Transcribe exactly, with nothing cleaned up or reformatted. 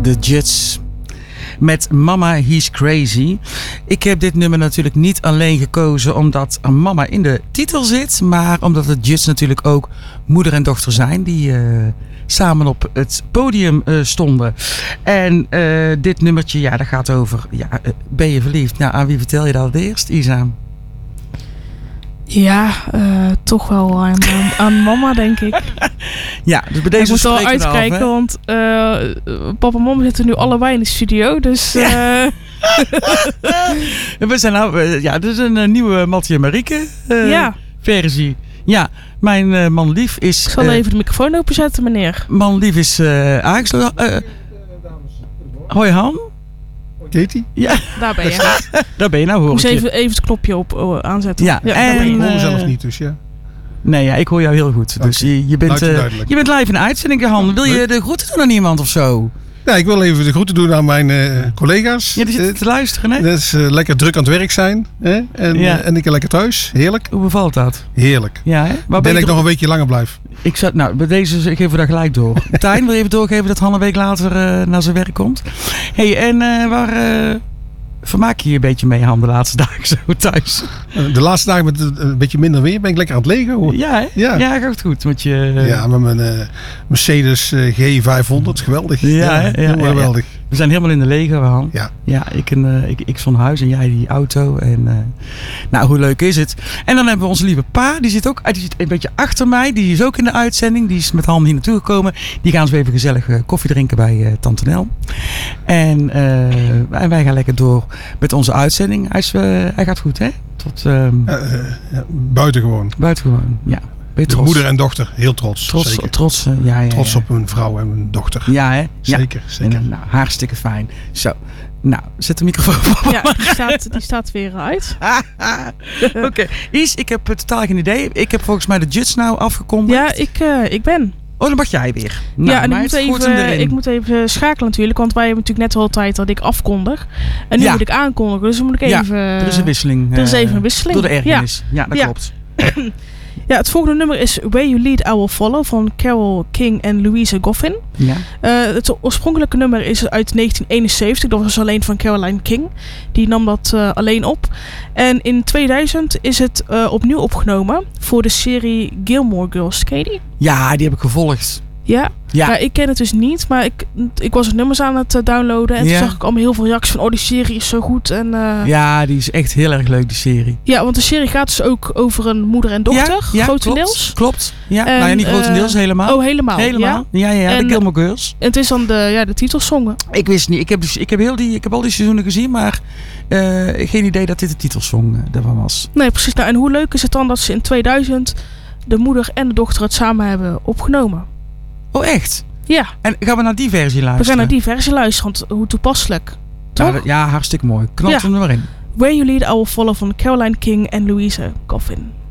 The Judds. Met Mama He's Crazy. Ik heb dit nummer natuurlijk niet alleen gekozen omdat Mama in de titel zit. Maar omdat de Judds natuurlijk ook moeder en dochter zijn. Die uh, samen op het podium uh, stonden. En uh, dit nummertje, ja, dat gaat over... Ja, uh, ben je verliefd? Nou, aan wie vertel je dat het eerst, Isa? Ja, uh, toch wel aan, aan, aan mama, denk ik. Ja, dus bij deze ik moet wel spreken we uitkijken, af, want uh, papa en mama zitten nu allebei in de studio, dus... Uh... Ja. we zijn nou, uh, ja, dit is een uh, nieuwe Mattie en Marieke uh, ja. versie. Ja, mijn uh, man lief is... Ik zal uh, even de microfoon openzetten, meneer. Man lief is uh, aangesloten. Uh, hoi Han. Katie? Ja. Daar ben je. Daar ben je nou, hoor Moest ik even, even het knopje op uh, aanzetten. Ja, ja en... Ik hoor uh, mezelf niet, dus ja. Nee, ja, ik hoor jou heel goed. Dus okay. je, je, bent, uh, je bent live in de uitzending, Han. Wil je de groeten doen aan iemand of zo? Ja, ik wil even de groeten doen aan mijn uh, collega's. Ja, die zitten te luisteren, hè? Dat is uh, lekker druk aan het werk zijn. Hè? En, ja. uh, en ik lekker thuis. Heerlijk. Hoe bevalt dat? Heerlijk. Ja, hè? Waar ben ik nog een weekje langer blijf. Ik zat, nou, bij deze, ik geef we daar gelijk door. Tijn, wil je even doorgeven dat Han een week later uh, naar zijn werk komt? Hé, hey, en uh, waar... Uh, vermaak je je een beetje mee, Han, de laatste dagen zo thuis? De laatste dagen met een beetje minder weer ben ik lekker aan het legen, hoor. Ja, hè? Ja. Ja, gaat goed. Met je, uh... Ja, met mijn uh, Mercedes uh, G vijfhonderd. Geweldig. Ja, ja, ja, ja, geweldig. Ja. We zijn helemaal in de Lego, Han. Ja. Ja, ik, uh, ik, ik zo'n huis en jij die auto. En, uh, nou, hoe leuk is het? En dan hebben we onze lieve pa. Die zit ook die zit een beetje achter mij. Die is ook in de uitzending. Die is met Han hier naartoe gekomen. Die gaan zo even gezellig uh, koffie drinken bij uh, Tante Nel. En, uh, en wij gaan lekker door met onze uitzending. Hij, is, uh, hij gaat goed, hè? Tot, um, uh, uh, ja, buitengewoon. Buitengewoon, ja. De moeder en dochter, heel trots. Trots, zeker. trots, uh, ja, ja, trots ja. op mijn vrouw en mijn dochter. Ja, hè? Zeker, ja. zeker. En, nou, hartstikke fijn. Zo, nou, zet de microfoon op. Ja, die staat, die staat weer uit. Oké, okay. Is, ik heb totaal geen idee. Ik heb volgens mij de Judds nou afgekondigd. Ja, ik, uh, ik ben. Oh, dan mag jij weer. Nou, ja, en ik moet, even, ik moet even schakelen natuurlijk. Want wij hebben natuurlijk net al tijd dat ik afkondig. En nu ja. moet ik aankondigen. Dus dan moet ik even... Ja, er is een wisseling. Er is even een wisseling. Door de ergernis. Ja, ja dat ja. klopt. Ja, het volgende nummer is Where You Lead I Will Follow van Carole King en Louisa Goffin. Ja. Uh, het oorspronkelijke nummer is uit negentien eenenzeventig. Dat was alleen van Caroline King. Die nam dat uh, alleen op. En in tweeduizend is het uh, opnieuw opgenomen voor de serie Gilmore Girls. Ken je die? Ja, die heb ik gevolgd. Ja? Ja. ja, ik ken het dus niet, maar ik, ik was het nummers aan het downloaden en ja. toen zag ik allemaal heel veel reacties van, oh, die serie is zo goed. En, uh, ja, die is echt heel erg leuk, die serie. Ja, want de serie gaat dus ook over een moeder en dochter, ja, ja, grotendeels. Klopt, klopt. Ja, en, nou ja, niet grotendeels, uh, helemaal. Oh, helemaal. Helemaal, ja, ja, ja, ja de Gilmore Girls. En het is dan de, ja, de titelsong. Ik wist niet, ik heb, dus, ik heb, heel die, ik heb al die seizoenen gezien, maar uh, geen idee dat dit de titelsong uh, daarvan was. Nee, precies. Nou, en hoe leuk is het dan dat ze in tweeduizend de moeder en de dochter het samen hebben opgenomen? Oh, echt? Ja. En gaan we naar die versie luisteren? We gaan naar die versie luisteren, want hoe toepasselijk. Toch? Ja, ja hartstikke mooi. Knalt ja. hem er maar in. Where You Lead I Will Follow van Caroline King en Louisa Goffin.